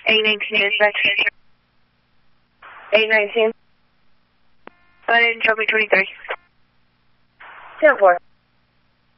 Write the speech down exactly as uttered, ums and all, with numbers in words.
eight nineteen dispatch. eight nineteen. Go ahead and show me twenty-three. ten four.